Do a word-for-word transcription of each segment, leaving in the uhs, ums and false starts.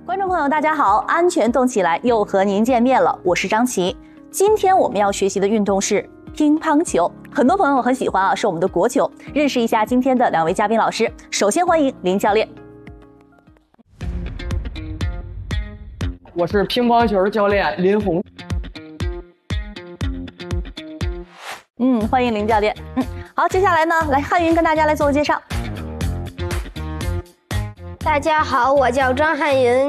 观众朋友，大家好，安全动起来又和您见面了，我是张琪。今天我们要学习的运动是乒乓球，很多朋友很喜欢啊，是我们的国球。认识一下今天的两位嘉宾老师，首先欢迎林教练。 我是乒乓球教练林红。 嗯，欢迎林教练。嗯，好，接下来呢，来汉云跟大家来自我介绍。 大家好，我叫张汉云。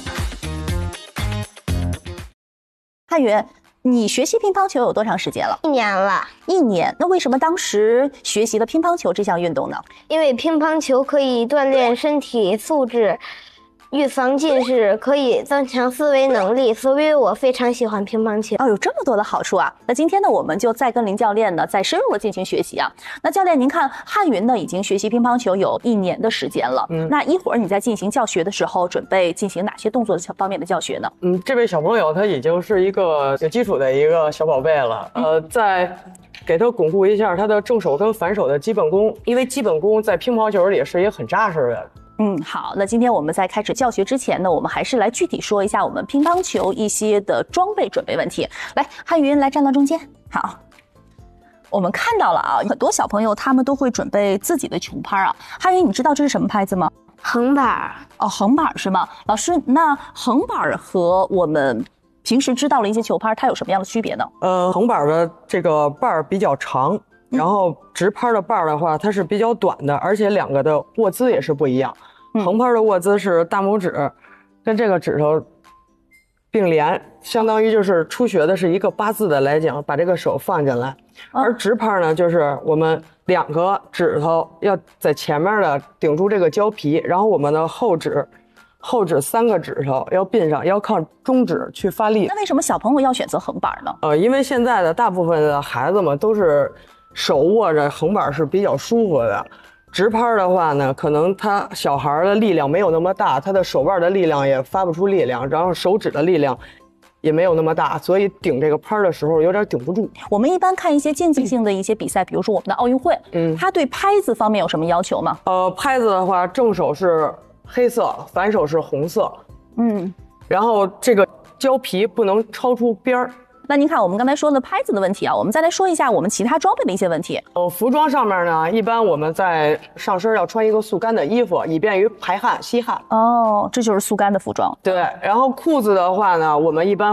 汉云，你学习乒乓球有多长时间了？ 一年了。 一年。那为什么当时学习了乒乓球这项运动呢？ 因为乒乓球可以锻炼身体素质，预防近视，可以增强思维能力，所以我非常喜欢乒乓球。 哦，有这么多的好处啊！那今天呢，我们就再跟林教练呢再深入的进行学习啊。那教练，您看汉云呢已经学习乒乓球有一年的时间了，嗯，那一会儿你在进行教学的时候，准备进行哪些动作的方面的教学呢？ 嗯，这位小朋友他已经是一个有基础的一个小宝贝了，嗯、呃，在给他巩固一下他的正手跟反手的基本功，因为基本功在乒乓球里是一个很扎实的。 嗯，好，那今天我们在开始教学之前呢，我们还是来具体说一下我们乒乓球一些的装备准备问题。来，汉云来站到中间。好，我们看到了啊，很多小朋友他们都会准备自己的球拍啊。汉云，你知道这是什么拍子吗？ 横板。 哦，横板是吗？老师，那横板和我们平时知道的一些球拍，它有什么样的区别呢？ 呃，横板的这个把儿比较长，然后直拍的把儿的话，它是比较短的，而且两个的握姿也是不一样。横拍的握姿是大拇指跟这个指头并联，相当于就是初学的是一个八字的来讲，把这个手放进来。而直拍呢，就是我们两个指头要在前面的顶住这个胶皮，然后我们的后指后指三个指头要并上，要靠中指去发力。 那为什么小朋友要选择横板呢？ 呃，因为现在的大部分的孩子们都是手握着横板是比较舒服的。直拍的话呢，可能他小孩的力量没有那么大，他的手腕的力量也发不出力量，然后手指的力量也没有那么大，所以顶这个拍的时候有点顶不住。 我们一般看一些竞技性的一些比赛，比如说我们的奥运会，嗯，它对拍子方面有什么要求吗？ 呃，拍子的话，正手是黑色，反手是红色，嗯，然后这个胶皮不能超出边儿。 那您看我们刚才说的拍子的问题啊，我们再来说一下我们其他装备的一些问题。 呃，服装上面呢，一般我们在上身要穿一个速干的衣服，以便于排汗吸汗。 哦，这就是速干的服装。 对，然后裤子的话呢，我们一般